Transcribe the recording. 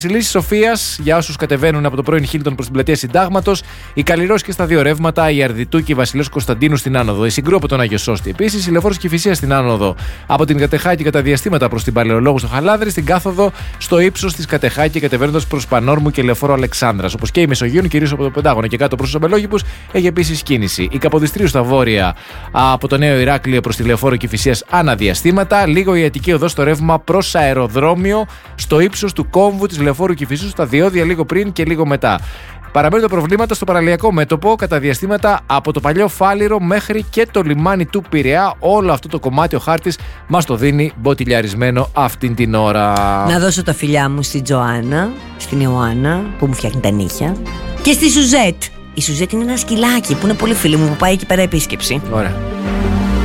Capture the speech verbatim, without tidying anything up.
Βασιλίσσης Σοφίας, για όσους κατεβαίνουν από το πρώην Χίλτον προς την πλατεία Συντάγματος, η Καλλιρός και στα δύο ρεύματα, η Αρδιτού και η Βασιλέως Κωνσταντίνου στην άνοδο, η Συγκρού από τον Άγιο Σώστη. Επίσης, η Λεωφόρος Κηφισίας στην άνοδο από την Κατεχάκη κατά διαστήματα προς την Παλαιολόγου στο Χαλάνδρη, στην κάθοδο στο ύψος της Κατεχάκη κατεβαίνοντας προς Πανόρμου και Λεωφόρο Αλεξάνδρας. Όπως και η Μεσογείων, κυρίως από το Πεντάγωνο και κάτω προς τους Αμπελόγυπους, έχει επίσης κίνηση. Η Καποδιστρίου στα βόρεια από το Νέο Ηράκλειο προς τη Λεωφόρο Κηφισίας αναδιαστήματα, λίγο η Αττική οδό στο ρεύμα προς αεροδρόμιο στο ύψος του κόμβου της Λεωφόρου Κηφισίας, στα διόδια λίγο πριν και λίγο μετά. Παραμένουν τα προβλήματα στο παραλιακό μέτωπο κατά διαστήματα από το παλιό Φάληρο μέχρι και το λιμάνι του Πειραιά. Όλο αυτό το κομμάτι ο χάρτης μας το δίνει μποτιλιαρισμένο αυτήν την ώρα. Να δώσω τα φιλιά μου στην Τζοάννα, στην Ιωάννα που μου φτιάχνει τα νύχια και στη Σουζέτ. Η Σουζέτ είναι ένα σκυλάκι που είναι πολύ φίλη μου που πάει εκεί πέρα επίσκεψη. Ωραία.